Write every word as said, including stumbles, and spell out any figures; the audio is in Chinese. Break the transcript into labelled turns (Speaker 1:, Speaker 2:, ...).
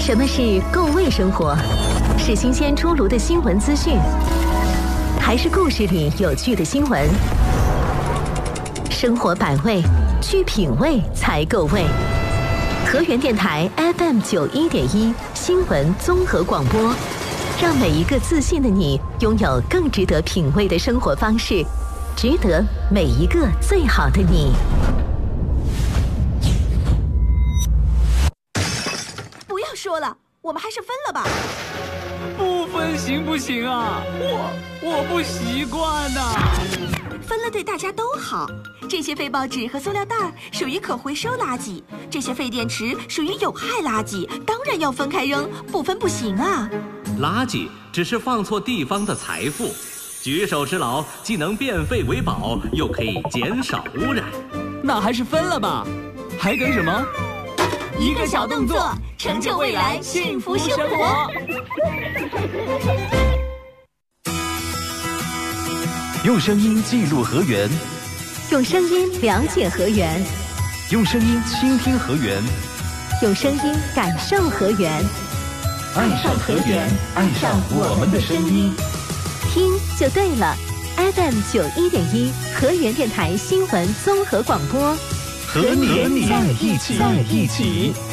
Speaker 1: 什么是够味生活？是新鲜出炉的新闻资讯，还是故事里有趣的新闻？生活百味，去品味才够味。河源电台 F M 九一点一新闻综合广播，让每一个自信的你拥有更值得品味的生活方式，值得每一个最好的你。
Speaker 2: 不要说了，我们还是分了吧。
Speaker 3: 不分行不行啊？我我不习惯呐、啊。
Speaker 2: 分了对大家都好。这些废报纸和塑料袋属于可回收垃圾，这些废电池属于有害垃圾，当然要分开扔，不分不行啊。
Speaker 4: 垃圾只是放错地方的财富，举手之劳既能变废为宝，又可以减少污染。
Speaker 3: 那还是分了吧，还等什么？
Speaker 2: 一个小动作，成就未来幸福生活。
Speaker 5: 用声音记录河源，
Speaker 1: 用声音了解河源，
Speaker 5: 用声音倾听河源，
Speaker 1: 用声音感受河源。
Speaker 5: 爱上河源，爱上我们的声音，
Speaker 1: 听就对了。F M 九一点一河源电台新闻综合广播，
Speaker 5: 和你在一起，在一起。